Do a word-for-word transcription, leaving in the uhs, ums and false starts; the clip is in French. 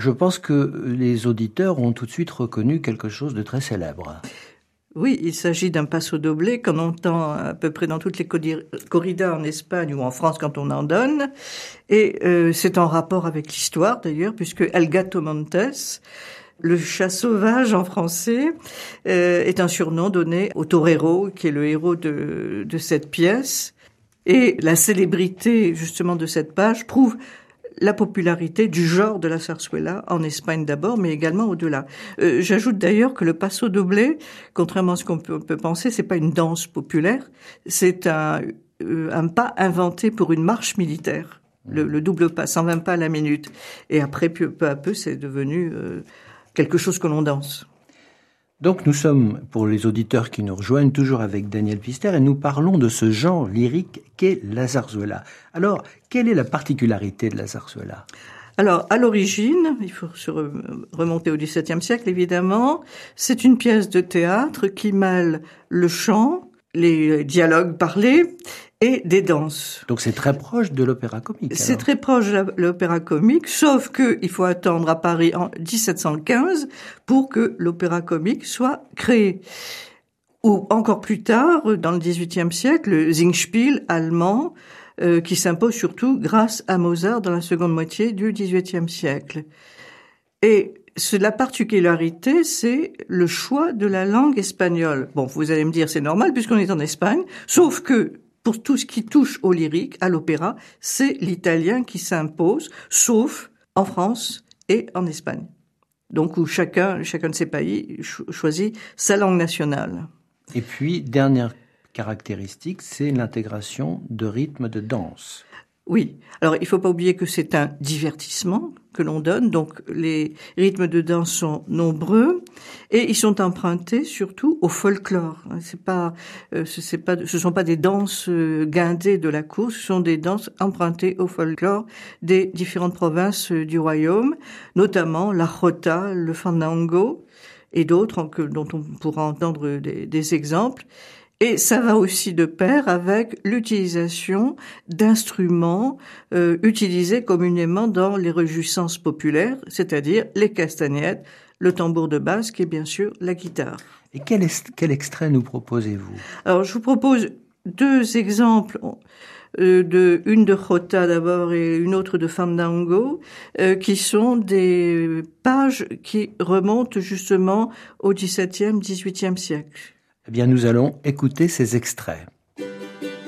je pense que les auditeurs ont tout de suite reconnu quelque chose de très célèbre. Oui, il s'agit d'un paso doble qu'on entend à peu près dans toutes les corridas en Espagne ou en France quand on en donne. Et euh, c'est en rapport avec l'histoire d'ailleurs, puisque El Gato Montes, le chat sauvage en français, euh, est un surnom donné au torero, qui est le héros de, de cette pièce. Et la célébrité justement de cette page prouve la popularité du genre de la zarzuela en Espagne d'abord, mais également au-delà. Euh, j'ajoute d'ailleurs que le paso doble, contrairement à ce qu'on peut, peut penser, c'est pas une danse populaire, c'est un, euh, un pas inventé pour une marche militaire. Le, le double pas, cent vingt pas à la minute. Et après, peu, peu à peu, c'est devenu euh, quelque chose que l'on danse. Donc nous sommes, pour les auditeurs qui nous rejoignent, toujours avec Daniel Pfister et nous parlons de ce genre lyrique qu'est la zarzuela. Alors, quelle est la particularité de la zarzuela ? Alors, à l'origine, il faut se remonter au dix-septième siècle, évidemment, c'est une pièce de théâtre qui mêle le chant, les dialogues parlés et des danses. Donc c'est très proche de l'opéra comique. C'est très proche de l'opéra comique, sauf que il faut attendre à Paris en dix-sept cent quinze pour que l'opéra comique soit créé. Ou encore plus tard, dans le dix-huitième siècle, le Singspiel allemand, euh, qui s'impose surtout grâce à Mozart dans la seconde moitié du dix-huitième siècle. Et la particularité, c'est le choix de la langue espagnole. Bon, vous allez me dire, c'est normal puisqu'on est en Espagne, sauf que pour tout ce qui touche au lyrique, à l'opéra, c'est l'italien qui s'impose, sauf en France et en Espagne. Donc où chacun, chacun de ces pays cho- choisit sa langue nationale. Et puis, dernière caractéristique, c'est l'intégration de rythmes de danse. Oui. Alors, il faut pas oublier que c'est un divertissement que l'on donne. Donc, les rythmes de danse sont nombreux et ils sont empruntés surtout au folklore. C'est pas, euh, c'est pas, ce sont pas des danses guindées de la cour, ce sont des danses empruntées au folklore des différentes provinces du royaume, notamment la jota, le fandango et d'autres dont on pourra entendre des, des exemples. Et ça va aussi de pair avec l'utilisation d'instruments euh, utilisés communément dans les réjouissances populaires, c'est-à-dire les castagnettes, le tambour de basque et bien sûr la guitare. Et quel, est, quel extrait nous proposez-vous ? Alors je vous propose deux exemples, euh, de, une de jota d'abord et une autre de fandango, euh, qui sont des pages qui remontent justement au dix-septième, dix-huitième siècle. Eh bien, nous allons écouter ces extraits.